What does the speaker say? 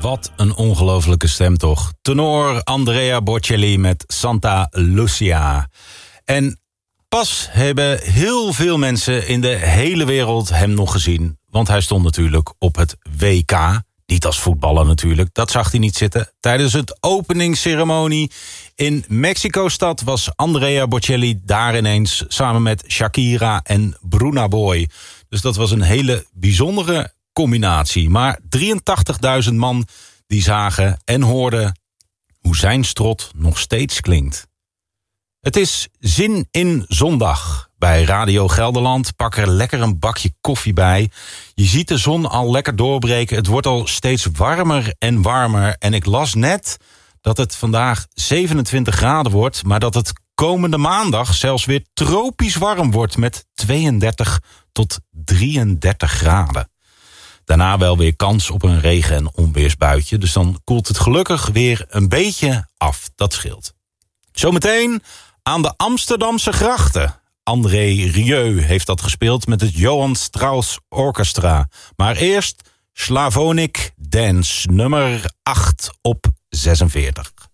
Wat een ongelofelijke stem toch. Tenor Andrea Bocelli met Santa Lucia. En pas hebben heel veel mensen in de hele wereld hem nog gezien. Want hij stond natuurlijk op het WK. Niet als voetballer natuurlijk, dat zag hij niet zitten. Tijdens het openingsceremonie in Mexico-stad was Andrea Bocelli daar ineens samen met Shakira en Burna Boy. Dus dat was een hele bijzondere combinatie. Maar 83.000 man die zagen en hoorden hoe zijn strot nog steeds klinkt. Het is Zin in Zondag bij Radio Gelderland. Pak er lekker een bakje koffie bij. Je ziet de zon al lekker doorbreken. Het wordt al steeds warmer en warmer. En ik las net dat het vandaag 27 graden wordt, maar dat het komende maandag zelfs weer tropisch warm wordt met 32 tot 33 graden. Daarna wel weer kans op een regen- en onweersbuitje. Dus dan koelt het gelukkig weer een beetje af. Dat scheelt. Zometeen aan de Amsterdamse grachten. André Rieu heeft dat gespeeld met het Johann Strauss Orchestra. Maar eerst Slavonic Dance, nummer 8 op 46.